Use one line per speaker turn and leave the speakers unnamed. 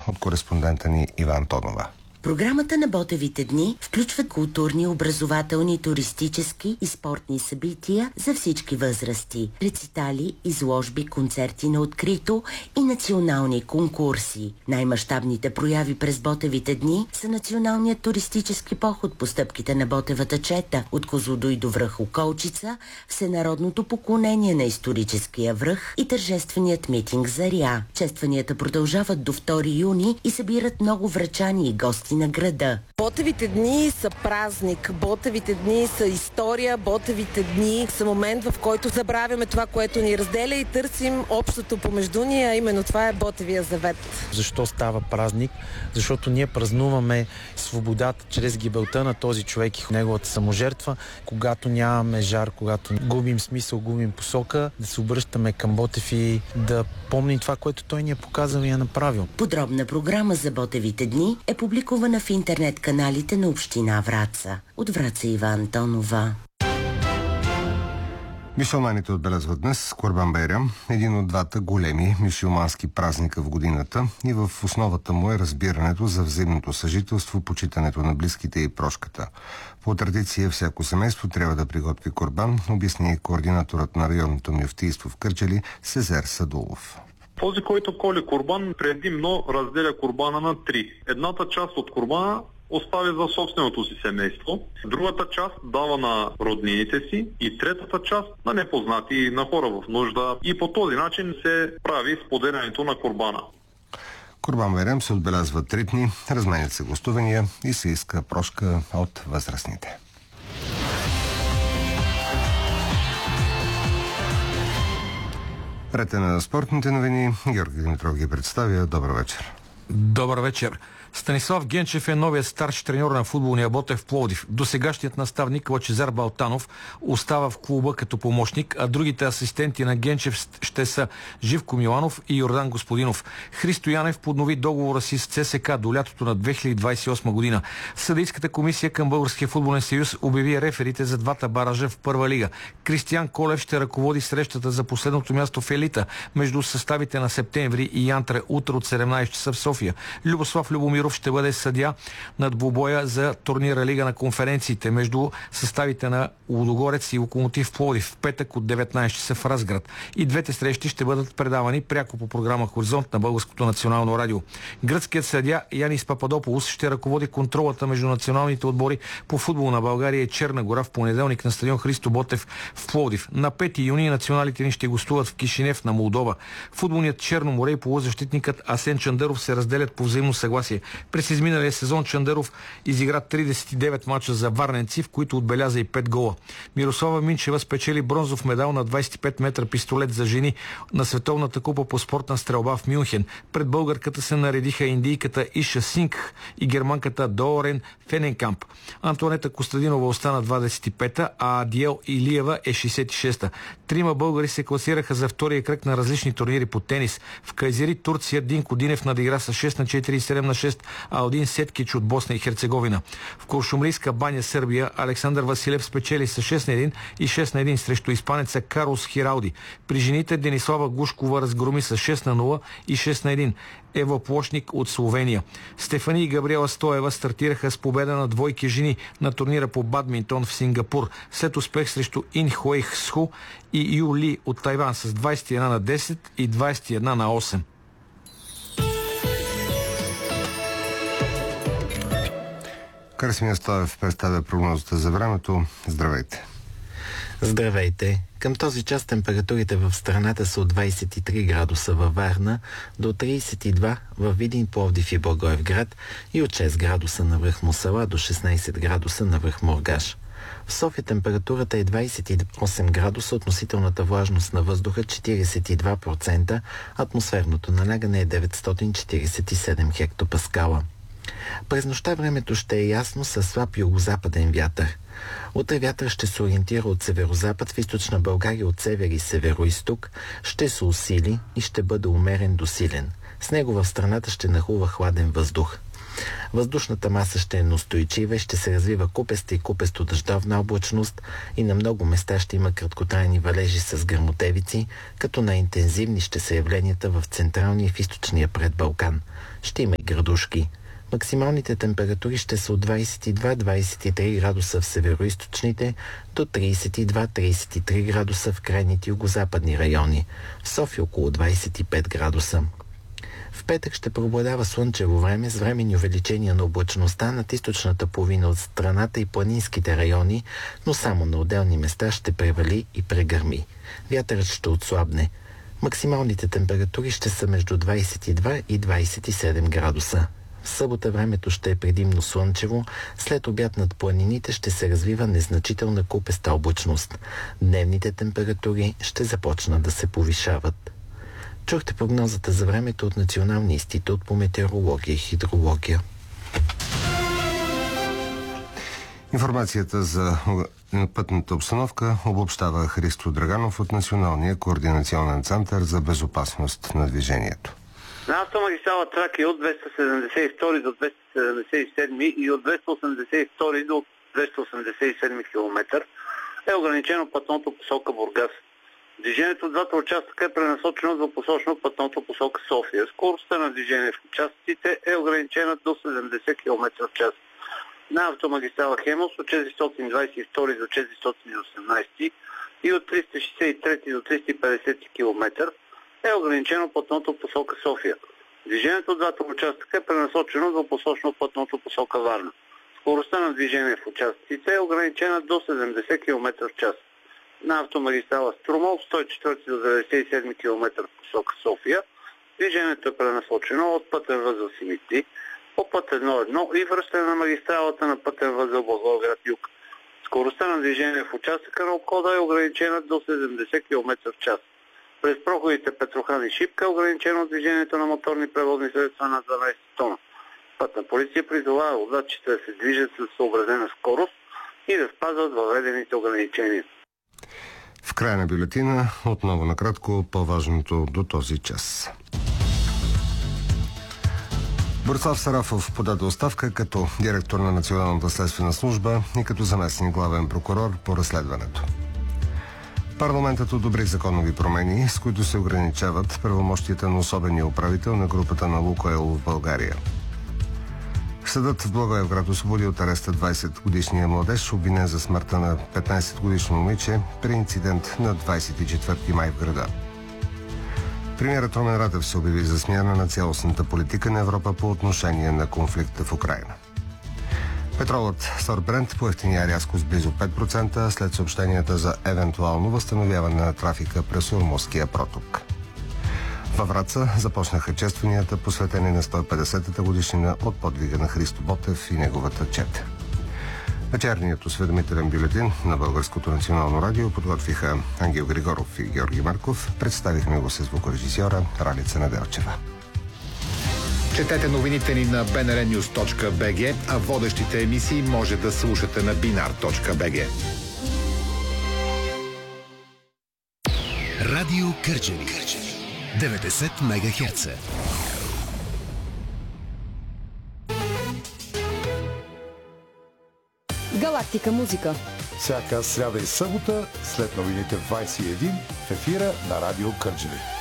от кореспондента ни Ива Антонова.
Програмата на Ботевите дни включва културни, образователни, туристически и спортни събития за всички възрасти. Рецитали, изложби, концерти на открито и национални конкурси. Най-мащабните прояви през Ботевите дни са националният туристически поход по стъпките на Ботевата чета от Козлодуй до връх Околчица, всенародното поклонение на историческия връх и тържественият митинг Заря. Честванията продължават до 2 юни и събират много врачани и гости на града.
Ботевите дни са празник, Ботевите дни са история, Ботевите дни са момент, в който забравяме това, което ни разделя и търсим общото помежду ни, а именно това е Ботевия завет.
Защо става празник? Защото ние празнуваме свободата чрез гибелта на този човек и неговата саможертва. Когато нямаме жар, когато губим смисъл, губим посока, да се обръщаме към Ботев и да помним това, което той ни е показал и е направил.
Подробна програма за Ботевите дни е публикувана в интернет каналите на община Враца. От Враца Ива Антонова.
Мюсюлманите отбелязват днес Курбан Байрам, един от двата големи мюсюлмански празника в годината, и в основата му е разбирането за взаимното съжителство, почитането на близките и прошката. По традиция всяко семейство трябва да приготви курбан, обясни координаторът на районното мюфтийство в Кърджали Сезер Садулов.
Този, който коли курбан, предимно разделя курбана на 3. Едната част от курбана оставя за собственото си семейство, другата част дава на роднините си и третата част на непознати, на хора в нужда, и по този начин се прави споделянето на курбана.
Курбан Байрам се отбелязва 3 дни, разменят се гостувания и се иска прошка от възрастните. Прете на спортните новини, Георги Димитров ги представя. Добър вечер.
Добър вечер. Станислав Генчев е новият старши треньор на футболния Ботев в Пловдив. Досегашният наставник Лъчезар Балтанов остава в клуба като помощник, а другите асистенти на Генчев ще са Живко Миланов и Йордан Господинов. Христо Янев поднови договора си с ЦСК до лятото на 2028 година. Съдийската комисия към Българския футболен съюз обяви реферите за двата баража в първа лига. Кристиян Колев ще ръководи срещата за последното място в елита между съставите на Септември и Янтре утре от 17 часа в София. Любослав Любомиров ще бъде съдия над двубоя за турнира Лига на конференциите между съставите на Лудогорец и Локомотив Пловдив в петък от 19 часа в Разград. И двете срещи ще бъдат предавани пряко по програма Хоризонт на Българското национално радио. Гръцкият съдия Янис Пападополос ще ръководи контролата между националните отбори по футбол на България и Черна гора в понеделник на стадион Христо Ботев в Пловдив. На 5 юни националите ни ще гостуват в Кишинев на Молдова. Футболният Черно море и полузащитникът Асен Чандъров се разделят по взаимно съгласие. През изминалия сезон Чандъров изигра 39 мача за варненци, в които отбеляза и 5 гола. Мирослава Минчева спечели бронзов медал на 25 метра пистолет за жени на Световната купа по спортна стрелба в Мюнхен. Пред българката се наредиха индийката Иша Сингх и германката Доорен Фененкамп. Антонета Костадинова остана 25-та, а Адиел Илиева е 66-та. Трима българи се класираха за втория кръг на различни турнири по тенис. В Кайзери, Турция, Динко Динев надигра с 6-4 и 7-6 Алдин Сеткич от Босна и Херцеговина. В Куршумлийска баня, Сърбия, Александър Василев спечели с 6-1 и 6-1 срещу испанеца Карлос Хиралди. При жените Денислава Гушкова разгроми с 6-0 и 6-1 Ева Плошник от Словения. Стефани и Габриела Стоева стартираха с победа на двойки жени на турнира по бадминтон в Сингапур, след успех срещу Ин Хуейх Сху и Ю Ли от Тайван с 21-10 и 21-8.
Красимир Стоев представя прогнозата за времето. Здравейте!
Здравейте! Към този час температурите в страната са от 23 градуса във Варна до 32 във Видин, Пловдив и Благоевград и от 6 градуса на връх Мусала до 16 градуса на връх Мургаш. В София температурата е 28 градуса, относителната влажност на въздуха 42%, атмосферното налягане е 947 хектопаскала. През нощта времето ще е ясно със слаб югозападен вятър. Утре вятър ще се ориентира от северозапад в източна България от север и североизток, ще се усили и ще бъде умерен до силен. С него в страната ще нахлува хладен въздух. Въздушната маса ще е неустойчива и ще се развива купеста и купесто-дъждовна облачност и на много места ще има краткотрайни валежи с гръмотевици, като най-интензивни ще са явленията в централния и в източния предбалкан. Ще има и градушки. Максималните температури ще са от 22-23 градуса в североизточните до 32-33 градуса в крайните югозападни райони. В София около 25 градуса. В петък ще преобладава слънчево време с временни увеличения на облачността над източната половина от страната и планинските райони, но само на отделни места ще превали и прегърми. Вятърът ще отслабне. Максималните температури ще са между 22 и 27 градуса. В събота времето ще е предимно слънчево, след обяд над планините ще се развива незначителна купеста облачност. Дневните температури ще започнат да се повишават. Чухте прогнозата за времето от Националния институт по метеорология и хидрология.
Информацията за пътната обстановка обобщава Христо Драганов от Националния координационен център за безопасност на движението.
На автомагистрала Тракия от 272 до 277 и от 282 до 287 км е ограничено пътното посока Бургас. Движението от двата участъка е пренасочено до посочено пътното посока София. Скоростта на движение в участъците е ограничена до 70 км в час. На автомагистрала Хемос от 422 до 418 и от 363 до 350 км е ограничено пътното посока София. Движението от двата участъка е пренасочено до посочено пътното посока Варна. Скоростта на движение в участъците е ограничена до 70 км в час. На автомагистрала Струма от 104 до 97 км в посока София движението е пренасочено от пътен възел Симитли по път 1.1 и връщане на магистралата на пътен възел Благоевград юг. Скоростта на движение в участъка на обхода е ограничена до 70 км в час. През проходите Петрохан и Шипка е ограничено движението на моторни превозни средства на 12 тона. Пътна полиция призовава водачите да се движат с съобразена скорост и да спазват въведените ограничения.
В края на бюлетина отново накратко по-важното до този час. Борислав Сарафов подаде оставка като директор на Националната следствена служба и като заместник главен прокурор по разследването. Парламентът одобри законови промени, с които се ограничават правомощията на особения управител на групата на Лукойл в България. Съдът в Благоевград освободи от ареста 20-годишния младеж, обвинен за смъртта на 15-годишно момиче при инцидент на 24 май в града. Премиерът Румен Радев се обяви за смяна на цялостната политика на Европа по отношение на конфликта в Украйна. Петролът Сорт Брент поевтиня рязко с близо 5% след съобщенията за евентуално възстановяване на трафика през Ормузския проток. Във Враца започнаха честванията, посветени на 150-та годишнина от подвига на Христо Ботев и неговата чета. Вечерният осведомителен бюлетин на Българското национално радио подготвиха Ангел Григоров и Георги Марков. Представихме го с звукорежисьора Ралица Неделчева.
Четете новините ни на bnrnews.bg, а водещите емисии може да слушате на binar.bg.
Радио Кърджали 90 МГц.
Галактика музика.
Всяка сряда и събота след новините в 21 в ефира на Радио Кърджали.